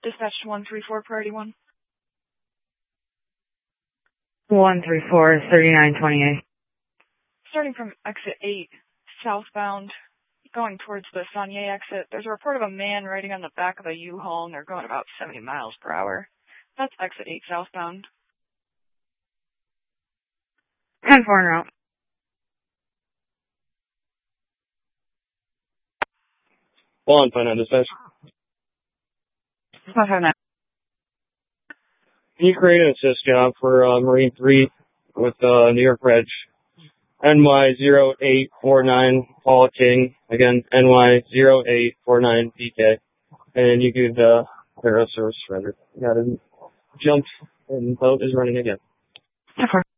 Dispatch 134, priority 1. 134, 3928. Starting from exit 8, southbound, going towards the Saunier exit, there's a report of a man riding on the back of a U-Haul, and they're going about 70 miles per hour. That's exit 8 southbound. 10-4 en route. 159 dispatch. 159. Can you create an assist job for Marine 3 with New York Reg? NY0849 Paul King. Again, NY0849 DK. And you could clear a service surrender. Got him. Jumped and boat is running again. 10-4.